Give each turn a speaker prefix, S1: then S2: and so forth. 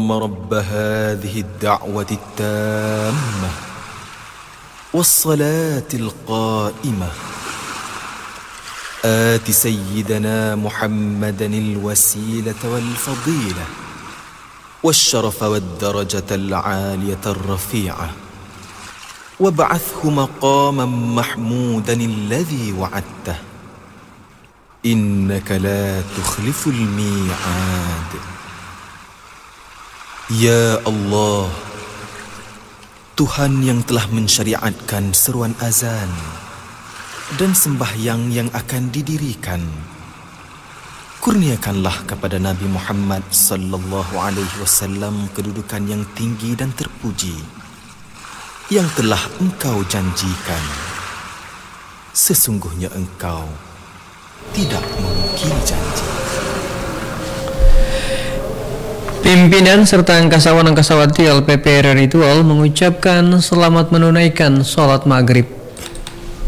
S1: اللهم رب هذه الدعوة التامة والصلاة القائمة آت سيدنا محمدا الوسيلة والفضيلة والشرف والدرجة العالية الرفيعة وابعثه مقاما محمودا الذي وعدته إنك لا تخلف الميعاد. Ya Allah, Tuhan yang telah mensyariatkan seruan azan dan sembahyang yang akan didirikan, kurniakanlah kepada Nabi Muhammad sallallahu alaihi wasallam kedudukan yang tinggi dan terpuji yang telah Engkau janjikan. Sesungguhnya Engkau tidak memungkiri janji.
S2: Pimpinan serta angkasawan-angkasawati LPP RRI Tual mengucapkan selamat menunaikan sholat maghrib.